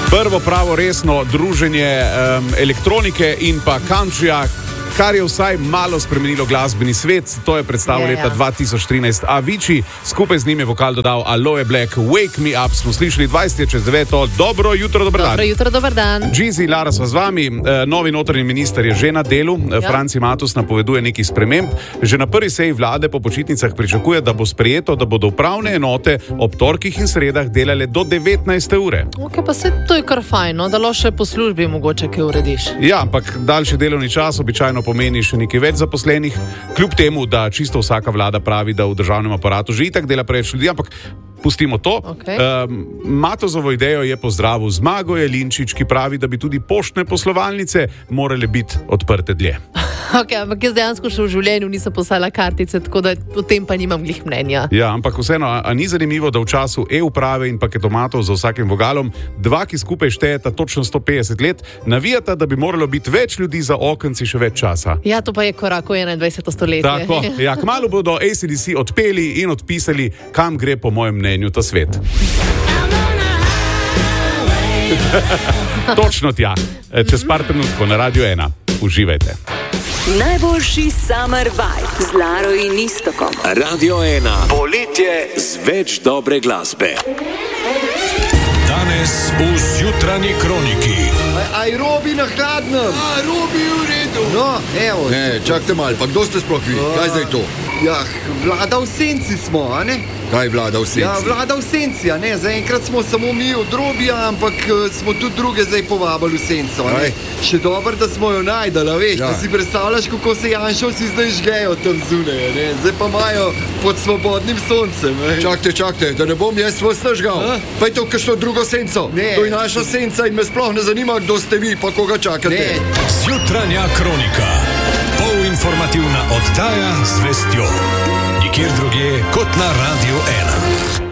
Prvo pravo resno druženje elektronike in pa countryja, kar je vsaj malo spremenilo glasbeni svet. To je predstavil leta 2013 Avicii, skupaj z njim je vokal dodal Aloe Black, Wake Me Up, smo slišali 20:09. Dobro jutro, dober dan. Dobro jutro, dober dan. Jeezy, Lara sva z vami. Novi notranji minister je že na delu. Franci Matus napoveduje nekih sprememb. Že na prvi seji vlade po počitnicah pričakuje, da bo sprejeto, da bodo upravne enote ob torkih in sredah delale do 19. ure. Ok, pa se to je kar fajn, da lahko še po službi mogoče kaj urediš. Ja, ampak daljši delovni čas običajno pomeni še nekaj več zaposlenih, kljub temu, da čisto vsaka vlada pravi, da v državnem aparatu že itak dela preveč ljudi, ampak pustimo to. Okay. Matozovo idejo je pozdravil Zmago Jelinčič, ki pravi, da bi tudi poštne poslovalnice morale biti odprte dlje. Ok, ampak jaz dejansko še v življenju nisem poslala kartice, tako da o tem pa nimam glih mnenja. Ja, ampak vseeno, a ni zanimivo, da v času e-uprave in paketomatov za vsakim vogalom dva, ki skupaj štejeta točno 150 let, navijata, da bi moralo biti več ljudi za okenci še več časa. Ja, to pa je korak v 21. stoletje. Tako, ja, kmalu bodo AC/DC odpeli in odpisali, kam gre po mojem mnenju ta svet. Točno tja, čez par trenutkov na Radio 1. Uživajte. Najboljši summer vibe z Laro in Iztokom. Radio 1. Poletje z več dobre glasbe. Danes v Zjutranji kroniki. Aj Robi na hladnem. Robi v redu. No, evo. Ne, čakajte malo, pa kdo ste sploh vi? Kaj zdaj to? Ja, vlada v senci smo, a ne? Kaj vlada v senci? Ja, vlada v senci, a ne? Zaenkrat smo samo mi od Robija, ampak smo tudi druge zdaj povabili v senco, a ne? Še dobro, da smo jo najdali, veš, da si predstavljaš, kako se Janšovci zdaj žgejo tam zunaj, ne? Zdaj pa imajo pod svobodnim soncem, ne? Čakajte, da ne bom jaz vas nažgal. Pejte v kakšno drugo senco. Ne. To je naša senca in me sploh ne zanima, kdo ste vi, pa koga čakate. Zjutranja kronika. Polinformativna oddaja z vestjo. Nikjer drugje kot na Radio 1.